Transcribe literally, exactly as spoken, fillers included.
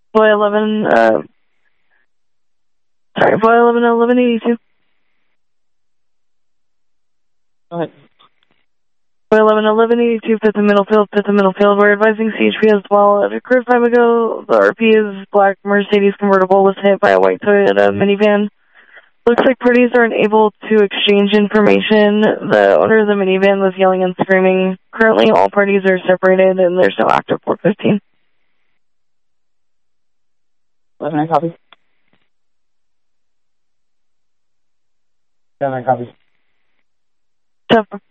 Boy eleven, uh, sorry, Boy eleven, eleven eighty-two. Go ahead. Boy eleven, eleven eighty-two, fifth and middle field, fifth and middle field. We're advising C H P as well. At a curve time ago, the R P is black Mercedes convertible was hit by a white Toyota minivan. Looks like parties are unable to exchange information. The owner of the minivan was yelling and screaming. Currently, all parties are separated and there's no active four fifteen. eleven, I copy. seven, I copy. Tough.